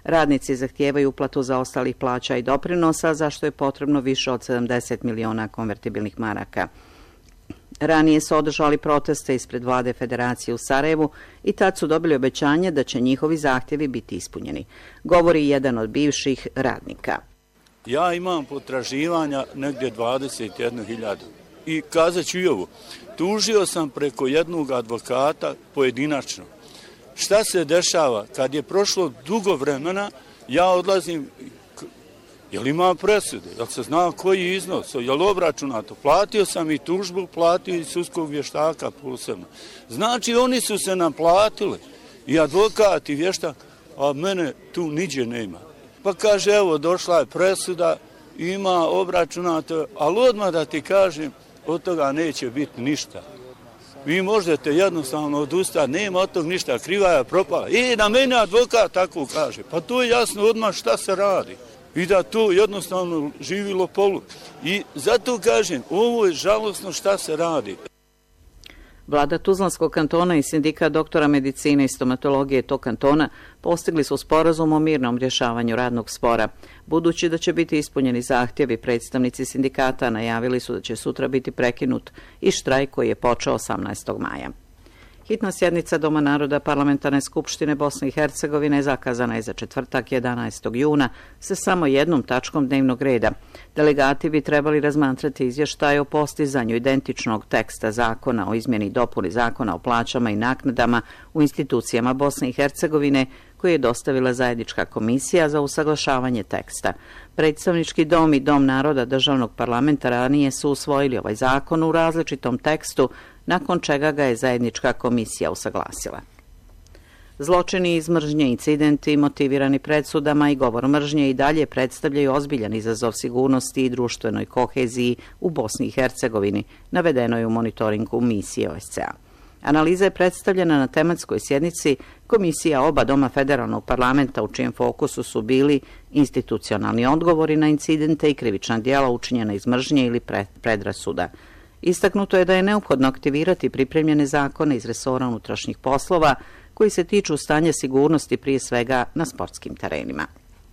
Radnici zahtijevaju uplatu zaostalih plaća i doprinosa, za što je potrebno više od 70 miliona konvertibilnih maraka. Ranije su održali proteste ispred vlade Federacije u Sarajevu i tad su dobili obećanje da će njihovi zahtjevi biti ispunjeni, govori jedan od bivših radnika. Ja imam potraživanja negdje 21.000 i kazat ću i ovo. Tužio sam preko jednog advokata pojedinačno. Šta se dešava? Kad je prošlo dugo vremena, ja odlazim, jel ima presude, jel se zna koji iznos, jel obračunato, platio sam i tužbu, platio i sudskog vještaka posebno. Znači oni su se naplatili, i advokat i vještak, a mene tu niđe nema. Pa kaže, evo, došla je presuda, ima obračunato, ali odmah da ti kažem, od toga neće biti ništa. Vi možete jednostavno odustati, nema od tog ništa, kriva je propala. I na mene advokat tako kaže, pa to je jasno odmah šta se radi. I da to jednostavno živilo polu. I zato kažem, ovo je žalosno šta se radi. Vlada Tuzlanskog kantona i sindikat doktora medicine i stomatologije tog kantona postigli su sporazum o mirnom rješavanju radnog spora. Budući da će biti ispunjeni zahtjevi, predstavnici sindikata najavili su da će sutra biti prekinut i štrajk koji je počeo 18. maja. Hitna sjednica Doma naroda Parlamentarne skupštine Bosne i Hercegovine zakazana je za četvrtak 11. juna sa samo jednom tačkom dnevnog reda. Delegati bi trebali razmatrati izvještaj o postizanju identičnog teksta zakona o izmjeni i dopuni zakona o plaćama i naknadama u institucijama Bosne i Hercegovine koji je dostavila zajednička komisija za usaglašavanje teksta. Predstavnički dom i Dom naroda državnog parlamenta ranije su usvojili ovaj zakon u različitom tekstu, nakon čega ga je zajednička komisija usaglasila. Zločini iz mržnje, incidenti motivirani presudama i govor mržnje i dalje predstavljaju ozbiljan izazov sigurnosti i društvenoj koheziji u Bosni i Hercegovini, navedeno je u monitoringu misije OSCE-a. Analiza je predstavljena na tematskoj sjednici komisija oba doma federalnog parlamenta u čijem fokusu su bili institucionalni odgovori na incidente i krivična djela učinjena iz mržnje ili predrasuda. Istaknuto je da je neophodno aktivirati pripremljene zakone iz resora unutrašnjih poslova koji se tiču stanja sigurnosti prije svega na sportskim terenima.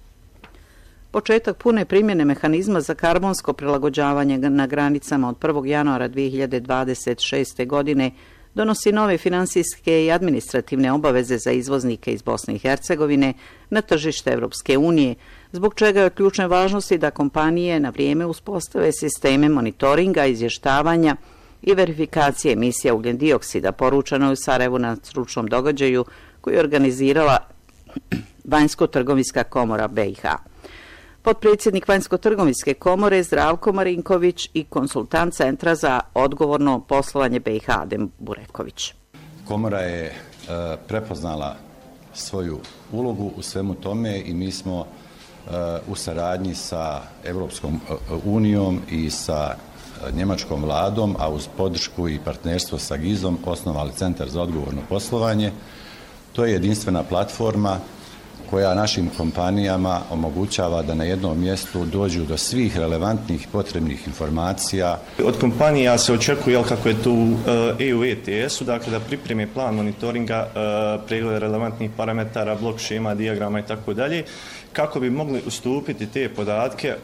Početak pune primjene mehanizma za karbonsko prilagođavanje na granicama od 1. januara 2026. godine donosi nove finansijske i administrativne obaveze za izvoznike iz Bosne i Hercegovine na tržište Evropske unije, zbog čega je od ključne važnosti da kompanije na vrijeme uspostave sisteme monitoringa, izvještavanja i verifikacije emisija ugljen dioksida, poručeno je u Sarajevu na stručnom događaju koji je organizirala Vanjsko-trgovinska komora BiH. Potpredsjednik Vanjsko-trgovinske komore Zdravko Marinković i konsultant Centra za odgovorno poslovanje BiH Adem Bureković. Komora je prepoznala svoju ulogu u svemu tome i mi smo u saradnji sa Evropskom unijom i sa njemačkom vladom, a uz podršku i partnerstvo sa GIZ-om osnovali Centar za odgovorno poslovanje. To je jedinstvena platforma koja našim kompanijama omogućava da na jednom mjestu dođu do svih relevantnih potrebnih informacija. Od kompanija se očekuje, kako je to u EU ETS-u, dakle da pripreme plan monitoringa, pregled relevantnih parametara, blok šema, dijagrama i tako dalje, kako bi mogli ustupiti te podatke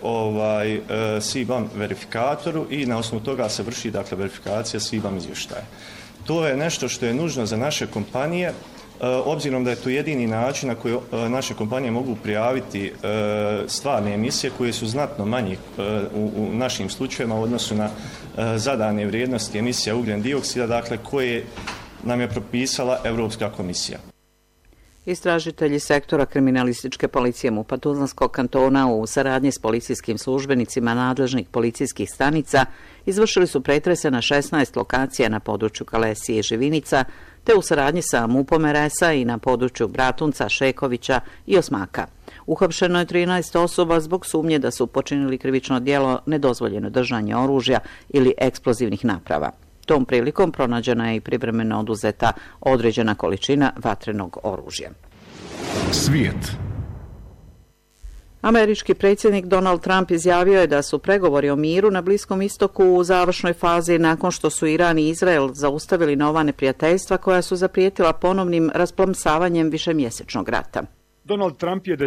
SIBAM verifikatoru i na osnovu toga se vrši verifikacija SIBAM izvještaja. To je nešto što je nužno za naše kompanije, obzirom da je to jedini način na koji naše kompanije mogu prijaviti stvarne emisije koje su znatno manje u našim slučajevima u odnosu na zadane vrijednosti emisija ugljen dioksida, koje nam je propisala Evropska komisija. Istražitelji sektora kriminalističke policije MUP-a Tuzlanskog kantona u saradnji s policijskim službenicima nadležnih policijskih stanica izvršili su pretrese na 16 lokacija na području Kalesije i Živinica, te u saradnji sa MUP-om RS-a i na području Bratunca, Šekovića i Osmaka. Uhapšeno je 13 osoba zbog sumnje da su počinili krivično djelo nedozvoljeno držanje oružja ili eksplozivnih naprava. Tom prilikom pronađena je i privremeno oduzeta određena količina vatrenog oružja. Svijet. Američki predsjednik Donald Trump izjavio je da su pregovori o miru na Bliskom istoku u završnoj fazi nakon što su Iran i Izrael zaustavili nova neprijateljstva koja su zaprijetila ponovnim rasplamsavanjem višemjesečnog rata. Donald Trump je